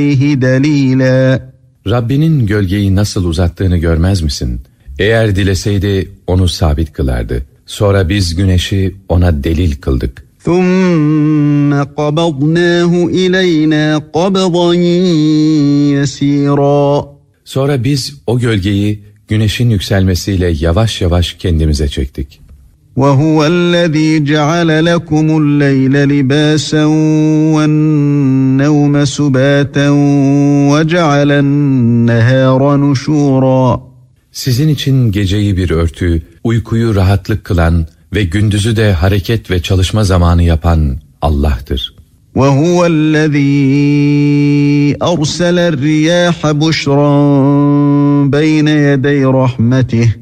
دَلِيلًا Rabbinin gölgeyi nasıl uzattığını görmez misin? Eğer dileseydi onu sabit kılardı. Sonra biz güneşi ona delil kıldık. ثُمَّ قَبَضْنَاهُ إِلَيْنَا قَبْضًا يَسِيرًا Sonra biz o gölgeyi güneşin yükselmesiyle yavaş yavaş kendimize çektik. وَهُوَ الَّذ۪ي جَعَلَ لَكُمُ اللَّيْلَ لِبَاسًا وَالنَّوْمَ سُبَاتًا وَجَعَلَ النَّهَارَ نُشُورًا Sizin için geceyi bir örtü, uykuyu rahatlık kılan ve gündüzü de hareket ve çalışma zamanı yapan Allah'tır. وَهُوَ الَّذ۪ي أَرْسَلَ الرِّيَاحَ بُشْرًا بَيْنَ يَدَيْ رَحْمَتِهِ